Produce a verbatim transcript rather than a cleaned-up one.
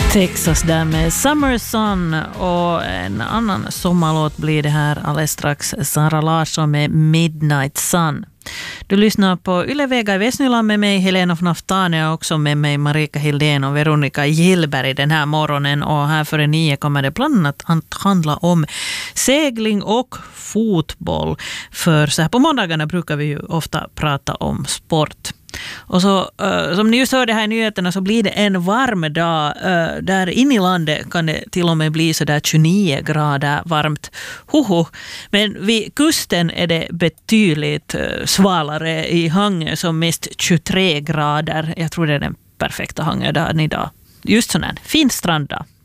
Texas där med Summer Sun, och en annan sommarlåt blir det här alldeles strax. Sara Larsson med Midnight Sun. Du lyssnar på Yle Vega i Västnyland med mig Helena von Aftane, och också med mig Marika Hildén och Veronica Gillberg den här morgonen. Och här före nio kommer det bland annat att handla om segling och fotboll. För så här på måndagarna brukar vi ju ofta prata om sport. Och så, uh, som ni just hörde här i nyheterna, så blir det en varm dag. Uh, där inne i landet kan det till och med bli så där tjugonio grader varmt. Hoho. Men vid kusten är det betydligt uh, svalare. I Hangö som mest tjugotre grader. Jag tror det är den perfekta Hangödagen idag. Just sån här fin stranddag.